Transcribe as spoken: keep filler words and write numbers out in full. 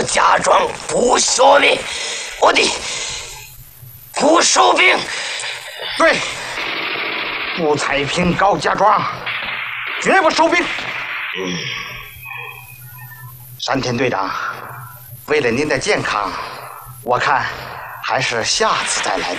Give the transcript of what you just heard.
高家庄不说明我的不收兵。 对，不太平高家庄，绝不收兵。 嗯， 山田队长，为了您的健康，我看还是下次再来吧。